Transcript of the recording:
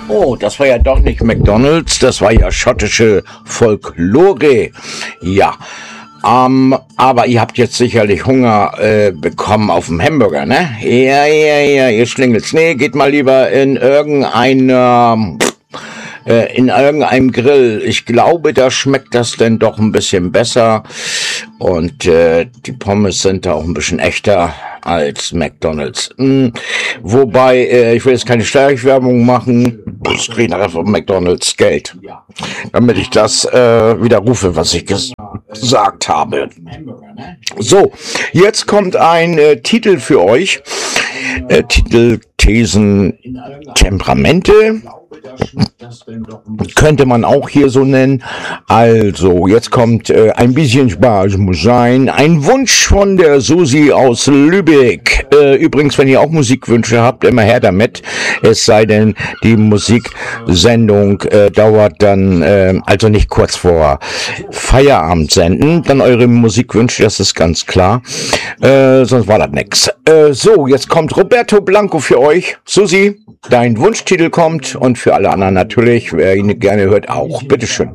Oh, das war ja doch nicht McDonald's, das war ja schottische Folklore. Ja, aber ihr habt jetzt sicherlich Hunger bekommen auf dem Hamburger, ne? Ja, ihr Schlingels. Nee, geht mal lieber in irgendeinem Grill. Ich glaube, da schmeckt das denn doch ein bisschen besser. Und die Pommes sind da auch ein bisschen echter als McDonald's. Wobei, ich will jetzt keine Steuerwerbung machen. Ich kriege nachher von McDonald's Geld. Damit ich das widerrufe, was ich gesagt habe. So, jetzt kommt ein Titel für euch. Titel, Thesen, Temperamente. Könnte man auch hier so nennen. Also, jetzt kommt ein bisschen Spaß muss sein. Ein Wunsch von der Susi aus Lübeck. Übrigens, wenn ihr auch Musikwünsche habt, immer her damit. Es sei denn, die Musiksendung dauert dann, also nicht kurz vor Feierabend senden. Dann eure Musikwünsche, das ist ganz klar. Sonst war das nix. So, jetzt kommt Roberto Blanco für euch. Susi, dein Wunschtitel kommt und für alle anderen natürlich, wer ihn gerne hört, auch. Bitteschön.